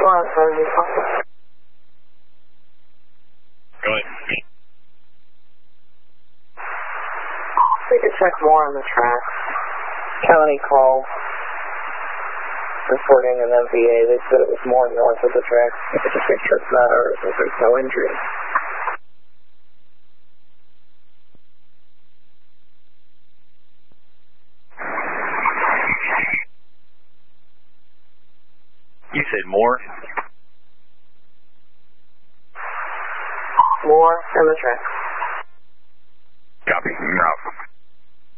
Go ahead. We could check more on the tracks. County called reporting an MVA. They said it was more north of the tracks. We could just make sure it's not ours if there's no injury. You said more? More in the tracks. Copy. Bravo.